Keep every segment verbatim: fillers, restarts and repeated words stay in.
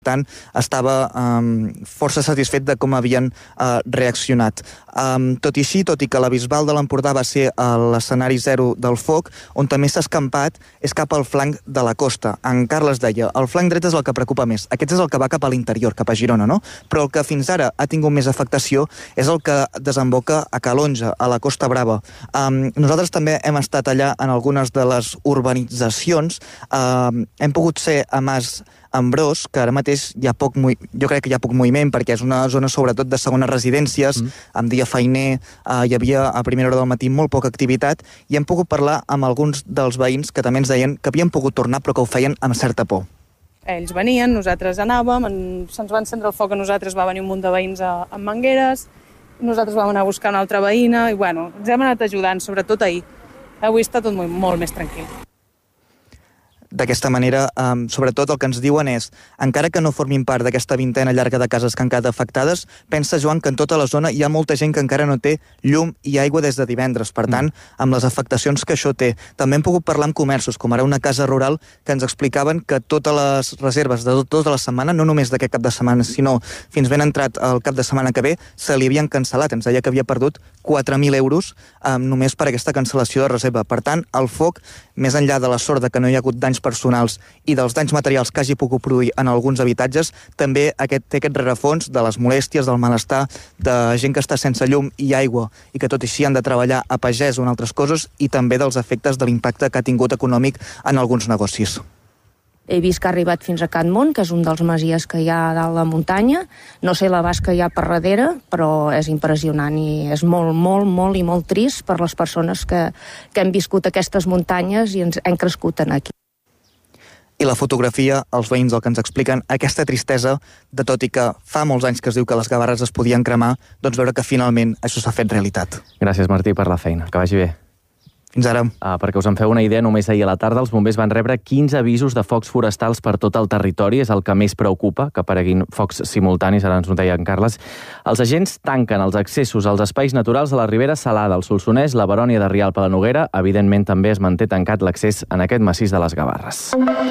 tant, estava um, força satisfet de com havien uh, reaccionat. Um, tot i així, tot i que la Bisbal de l'Empordà va ser l'escenari zero del foc, on també s'ha escampat és cap al flanc de la costa. En Carles deia, el flanc dret és el que preocupa més. Aquest és el que va cap a l'interior, cap a Girona, no? Però el que fins ara ha tingut més afectació és el que desemboca a Calonge, a la Costa Brava. Um, nosaltres també hem estat allà en algunes de les urbanitzacions. Um, hem pogut ser a Mas Ambrós, que ara mateix hi ha poc, jo crec que hi ha poc moviment, perquè és una zona sobretot de segones residències, mm. amb dia feiner, eh, hi havia a primera hora del matí molt poca activitat, i hem pogut parlar amb alguns dels veïns que també ens deien que havien pogut tornar, però que ho feien amb certa por. Ells venien, nosaltres anàvem, en, se'ns va encendre el foc a nosaltres, va venir un munt de veïns a, amb mangueres, nosaltres vam anar a buscar una altra veïna, i bueno, ens hem anat ajudant, sobretot ahir. Avui està tot molt, molt més tranquil. D'aquesta manera, um, sobretot el que ens diuen és, encara que no formin part d'aquesta vintena llarga de cases que han quedat afectades, pensa, Joan, que en tota la zona hi ha molta gent que encara no té llum i aigua des de divendres. Per tant, amb les afectacions que això té. També hem pogut parlar amb comerços, com ara una casa rural, que ens explicaven que totes les reserves de tota la setmana, no només d'aquest cap de setmana, sinó fins ben entrat el cap de setmana que ve, se li havien cancel·lat. Ens deia que havia perdut quatre mil euros um, només per aquesta cancel·lació de reserva. Per tant, el foc, més enllà de la sort de que no hi ha hagut danys personals i dels danys materials que hagi pogut produir en alguns habitatges, també aquest, té aquest rerefons de les molèsties, del malestar, de gent que està sense llum i aigua i que tot i així han de treballar a pagès o en altres coses, i també dels efectes de l'impacte que ha tingut econòmic en alguns negocis. He vist que ha arribat fins a Can Mont, que és un dels masies que hi ha a dalt la muntanya. No sé l'abast que hi ha per darrere, però és impressionant i és molt, molt, molt i molt trist per les persones que, que hem viscut aquestes muntanyes i ens hem crescut en aquí. I la fotografia, els veïns el que ens expliquen, aquesta tristesa de tot i que fa molts anys que es diu que les gavarres es podien cremar, doncs veure que finalment això s'ha fet realitat. Gràcies, Martí, per la feina. Que vagi bé. Fins ara. Ah, perquè us en feu una idea, només ahir a la tarda els bombers van rebre quinze avisos de focs forestals per tot el territori. És el que més preocupa, que apareguin focs simultanis, ara ens ho deia en Carles. Els agents tanquen els accessos als espais naturals de la Ribera Salada, el Solsonès, la Barònia de Rialp a la Noguera. Evidentment també es manté tancat l'accés en aquest massís de les Gavarres.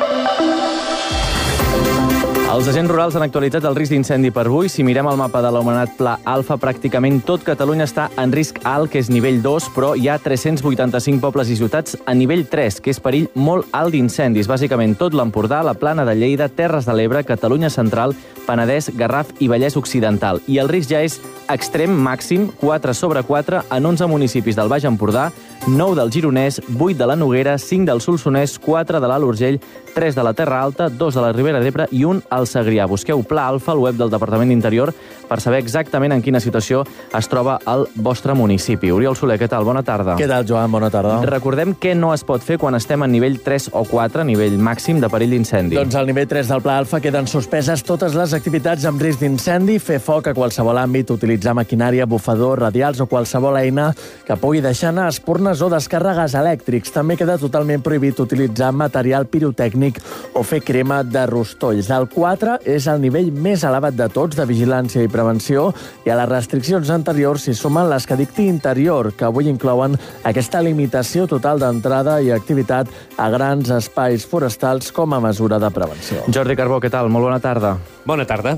Els agents rurals han actualitzat el risc d'incendi per avui. Si mirem el mapa de l'anomenat Pla Alfa, pràcticament tot Catalunya està en risc alt, que és nivell dos, però hi ha tres-cents vuitanta-cinc pobles i ciutats a nivell tres, que és perill molt alt d'incendis. Bàsicament tot l'Empordà, la Plana de Lleida, Terres de l'Ebre, Catalunya Central, Penedès, Garraf i Vallès Occidental. I el risc ja és extrem màxim, quatre sobre quatre, en onze municipis del Baix Empordà, nou del Gironès, vuit de la Noguera, cinc del Solsonès, quatre de l'Alt Urgell, tres de la Terra Alta, dos de la Ribera d'Ebre i un al Segrià. Busqueu Pla Alfa al web del Departament d'Interior per saber exactament en quina situació es troba el vostre municipi. Oriol Soler, què tal? Bona tarda. Què tal, Joan? Bona tarda. Recordem què no es pot fer quan estem en nivell tres o quatre, nivell màxim de perill d'incendi. Doncs al nivell tres del Pla Alfa queden suspeses totes les activitats amb risc d'incendi, fer foc a qualsevol àmbit, utilitzar maquinària, bufador, radials o qualsevol eina que pugui deixar anar espurnes o descàrregues elèctrics. També queda totalment prohibit utilitzar material pirotècnic o fer crema de rostolls. El quatre és el nivell més elevat de tots de vigilància i prevenció, i a les restriccions anteriors s'hi sumen les que dicti Interior, que avui inclouen aquesta limitació total d'entrada i activitat a grans espais forestals com a mesura de prevenció. Jordi Carbó, què tal? Molt bona tarda. Bona tarda.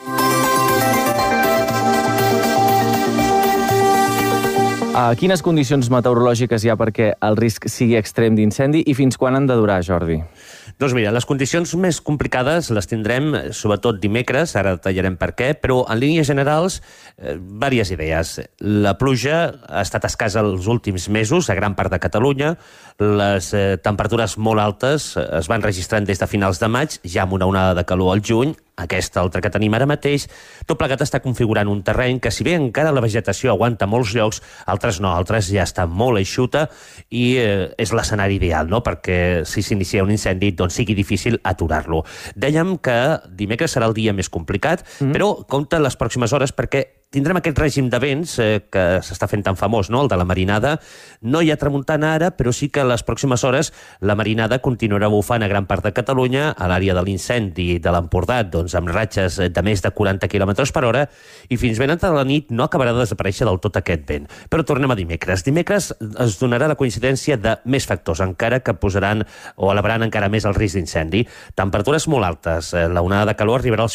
A quines condicions meteorològiques hi ha perquè el risc sigui extrem d'incendi i fins quan han de durar, Jordi? Doncs mira, les condicions més complicades les tindrem sobretot dimecres, ara detallarem per què, però en línies generals, eh, diverses idees. La pluja ha estat escassa els últims mesos a gran part de Catalunya, les eh, temperatures molt altes es van registrant des de finals de maig, ja amb una onada de calor al juny, aquesta altra que tenim ara mateix. Tot plegat està configurant un terreny que, si bé encara la vegetació aguanta molts llocs, altres no, altres ja està molt eixuta i eh, és l'escenari ideal, no?, perquè si s'inicia un incendi doncs sigui difícil aturar-lo. Dèiem que dimecres serà el dia més complicat, mm. però compta les pròximes hores perquè tindrem aquest règim de vents eh, que s'està fent tan famós, no? El de la marinada. No hi ha tramuntana ara, però sí que a les pròximes hores la marinada continuarà bufant a gran part de Catalunya, a l'àrea de l'incendi de l'Empordà, doncs amb ratxes de més de quaranta quilòmetres per hora, i fins ben entrada la nit no acabarà de desaparèixer del tot aquest vent. Però tornem a dimecres. Dimecres es donarà la coincidència de més factors, encara que posaran o elevaran encara més el risc d'incendi. Temperatures molt altes. La onada de calor arribarà als